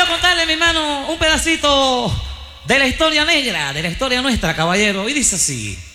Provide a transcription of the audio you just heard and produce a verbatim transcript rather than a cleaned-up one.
a contarle, mi hermano, un pedacito de la historia negra, de la historia nuestra, caballero. Y dice así.